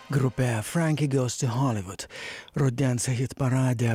Grupė Frankie Goes to Hollywood rudens hitparade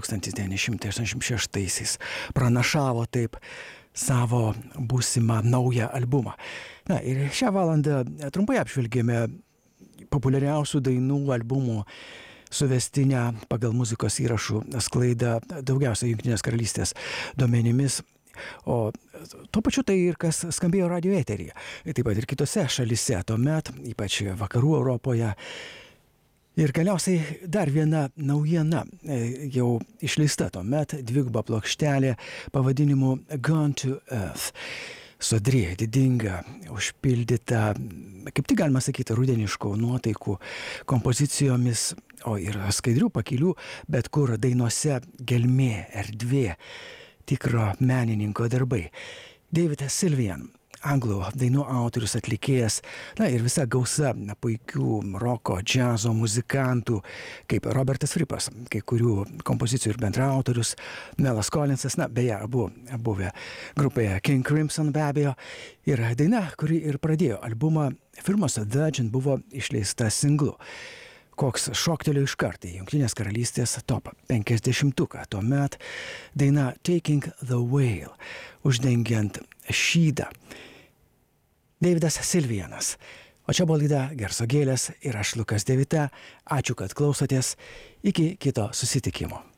1986 pranašavo taip savo būsimą naują albumą. Na ir šią valandą trumpai apžvelgėme populiariausių dainų albumų suvestinę pagal muzikos įrašų sklaidą daugiausia Jungtinės karalystės duomenimis. O tuo pačiu tai ir kas skambėjo radio eteryje, taip pat ir kitose šalyse tuomet, ypač vakarų Europoje. Ir galiausiai dar viena naujiena, jau išleista tuomet dviguba plokštelė pavadinimu Gone to Earth. Sodri, didinga, užpildyta, kaip tik galima sakyti, rudeniškų nuotaikų kompozicijomis, o ir skaidrių pakilių, bet kur dainose gelmė, erdvė, tikro menininko darbai. David Sylvian, anglų dainų autorius, atlikėjas, na ir visa gausa puikių roko, džiazo muzikantų, kaip Robertas Frippas, kai kurių kompozicijų ir bendraautorius, Melas Collinsas, na beje, abu buvę grupėje King Crimson be abejo, ir daina, kuri ir pradėjo albumą, firmos Virgin buvo išleista singlu. Koks šoktelėjo iš karto į Jungtinės karalystės top 50-tuką. Tuomet daina Taking the Whale, uždengiant šydą. Davidas Sylvianas. O čia buvo laida Garso gėlės ir aš Lukas Devita. Ačiū, kad klausotės. Iki kito susitikimo.